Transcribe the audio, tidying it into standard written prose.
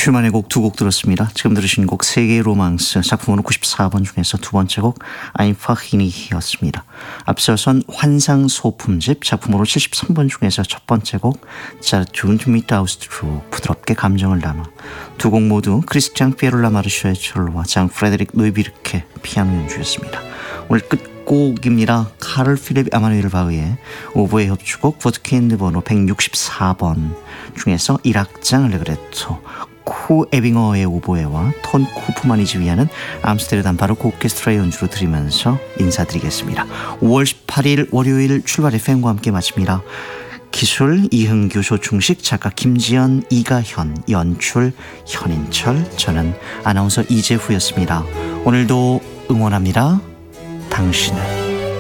슈만의 곡 두 곡 들었습니다. 지금 들으신 곡 세계의 로망스 작품으로 94번 중에서 두 번째 곡 아인파히니였습니다. 앞서선 환상 소품집 작품으로 73번 중에서 첫 번째 곡 자르툰 미타우스트루 부드럽게 감정을 담아 두 곡 모두 크리스티앙 피에로 라마르쇼의 첼로와 장 프레데릭 노이비르케 피아노 연주였습니다. 오늘 끝곡입니다. 카를 필립 아마누엘 바흐의 오보에 협주곡 보트케인드 번호 164번 중에서 1악장 알레그레토 쿠 에빙어의 오보에와 톤 쿠프만이 지휘하는 암스테르담 바로크 오케스트라의 연주로 들으면서 인사드리겠습니다. 5월 18일 월요일 출발 FM과 함께 마칩니다. 기술 이흥규, 조충식, 작가 김지연, 이가현, 연출 현인철, 저는 아나운서 이재후였습니다. 오늘도 응원합니다. 당신을.